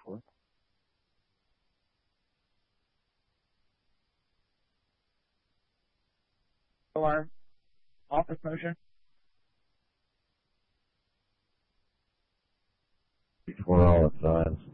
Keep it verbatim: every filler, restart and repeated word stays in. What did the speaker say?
for. Alarm. Office motion. Before all the signs.